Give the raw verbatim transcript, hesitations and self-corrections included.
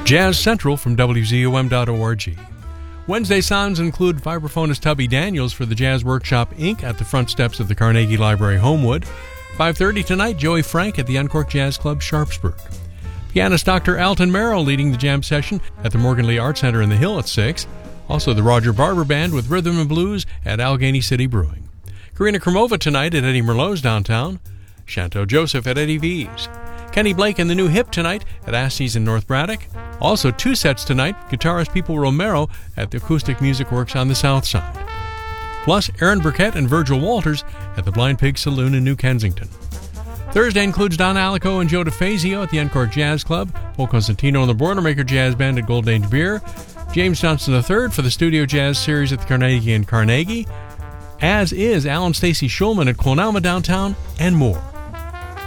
Jazz Central from W Z O M dot org. Wednesday sounds include vibraphonist Tubby Daniels for the Jazz Workshop Incorporated at the front steps of the Carnegie Library, Homewood. five thirty tonight, Joey Frank at the Uncorked Jazz Club, Sharpsburg. Pianist Doctor Alton Merrill leading the jam session at the Morgan Lee Art Center in the Hill at six. Also, the Roger Barber Band with Rhythm and Blues at Allegheny City Brewing. Karina Kromova tonight at Eddie Merlot's downtown. Shanto Joseph at Eddie V's. Kenny Blake and the New Hip tonight at Asties in North Braddock. Also, two sets tonight, guitarist People Romero at the Acoustic Music Works on the South Side. Plus, Aaron Burkett and Virgil Walters at the Blind Pig Saloon in New Kensington. Thursday includes Don Alico and Joe DeFazio at the Uncorked Jazz Club, Paul Constantino and the Boilermaker Jazz Band at Gold Age Beer, James Johnson the third for the Studio Jazz Series at the Carnegie in Carnegie, as is Alan Stacy Schulman at Clonalma Downtown, and more.